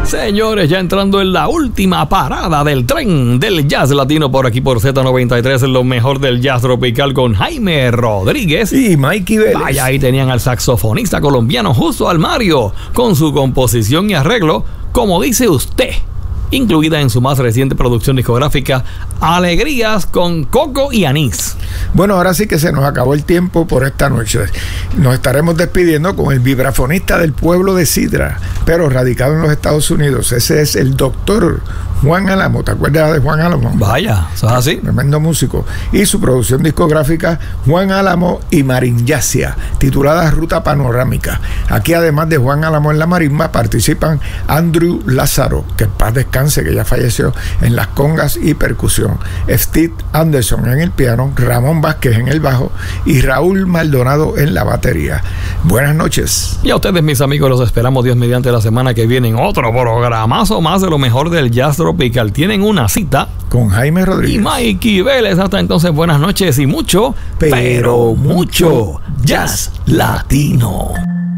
Señores, ya entrando en la última parada del tren del jazz latino por aquí por Z93, lo mejor del jazz tropical con Jaime Rodríguez y Mikey Vélez. Vaya, ahí tenían al saxofonista colombiano Justo Almario con su composición y arreglo, Como dice usted, incluida en su más reciente producción discográfica Alegrías con Coco y Anís. Bueno, ahora sí que se nos acabó el tiempo por esta noche. Nos estaremos despidiendo con el vibrafonista del pueblo de Sidra, pero radicado en los Estados Unidos. Ese es el doctor Juan Álamo. ¿Te acuerdas de Juan Álamo? Vaya, ¿eso es así? Tremendo músico. Y su producción discográfica Juan Álamo y Marinyasia, titulada Ruta Panorámica. Aquí, además de Juan Álamo en la marimba, participan Andrew Lázaro, que en paz descanse, que ya falleció, en las congas y percusión, Steve Anderson en el piano, Ramón Vázquez en el bajo y Raúl Maldonado en la batería. Buenas noches. Y a ustedes, mis amigos, los esperamos Dios mediante la semana que viene en otro programazo más de lo mejor del jazz tropical. Tienen una cita con Jaime Rodríguez y Mikey Vélez. Hasta entonces, buenas noches y mucho, pero mucho jazz latino.